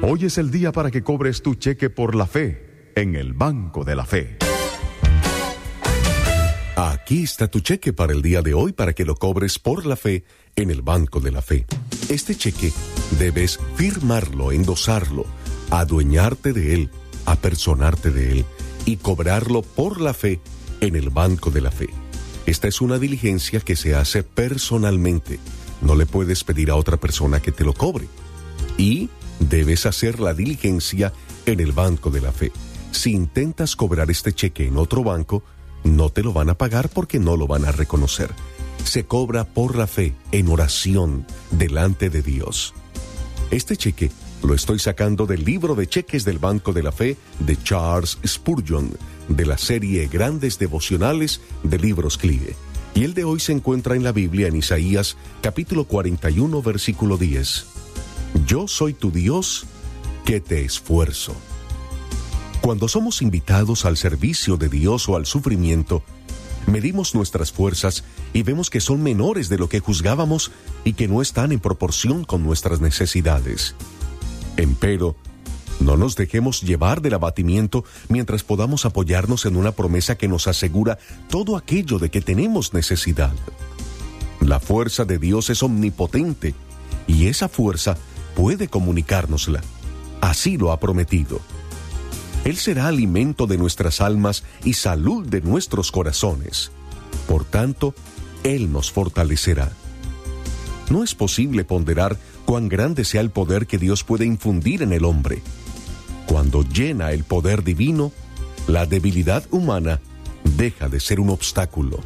Hoy es el día para que cobres tu cheque por la fe en el Banco de la Fe. Aquí está tu cheque para el día de hoy para que lo cobres por la fe en el Banco de la Fe. Este cheque debes firmarlo, endosarlo, adueñarte de él, apersonarte de él y cobrarlo por la fe en el Banco de la Fe. Esta es una diligencia que se hace personalmente. No le puedes pedir a otra persona que te lo cobre. Y debes hacer la diligencia en el Banco de la Fe. Si intentas cobrar este cheque en otro banco, no te lo van a pagar porque no lo van a reconocer. Se cobra por la fe, en oración, delante de Dios. Este cheque lo estoy sacando del libro de cheques del Banco de la Fe de Charles Spurgeon, de la serie Grandes Devocionales de Libros CLIE. Y el de hoy se encuentra en la Biblia en Isaías, capítulo 41, versículo 10. Yo soy tu Dios, que te esfuerzo. Cuando somos invitados al servicio de Dios o al sufrimiento, medimos nuestras fuerzas y vemos que son menores de lo que juzgábamos y que no están en proporción con nuestras necesidades. Empero, no nos dejemos llevar del abatimiento mientras podamos apoyarnos en una promesa que nos asegura todo aquello de que tenemos necesidad. La fuerza de Dios es omnipotente y esa fuerza puede comunicárnosla. Así lo ha prometido. Él será alimento de nuestras almas y salud de nuestros corazones. Por tanto, Él nos fortalecerá. No es posible ponderar cuán grande sea el poder que Dios puede infundir en el hombre. Cuando llena el poder divino, la debilidad humana deja de ser un obstáculo.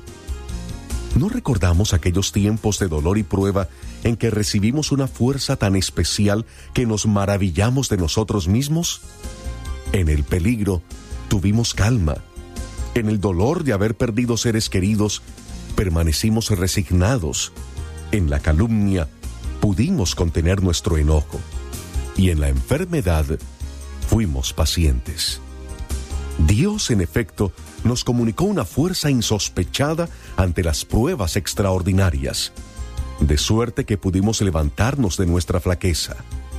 ¿No recordamos aquellos tiempos de dolor y prueba en que recibimos una fuerza tan especial que nos maravillamos de nosotros mismos? En el peligro tuvimos calma. En el dolor de haber perdido seres queridos, permanecimos resignados. En la calumnia pudimos contener nuestro enojo. Y en la enfermedad fuimos pacientes. Dios, en efecto, nos comunicó una fuerza insospechada ante las pruebas extraordinarias, de suerte que pudimos levantarnos de nuestra flaqueza.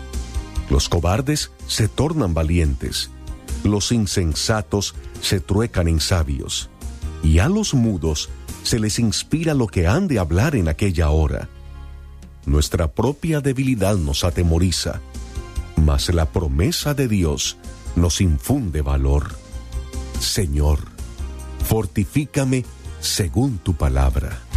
Los cobardes se tornan valientes, los insensatos se truecan en sabios, y a los mudos se les inspira lo que han de hablar en aquella hora. Nuestra propia debilidad nos atemoriza, mas la promesa de Dios nos infunde valor. Señor, fortifícame según tu palabra.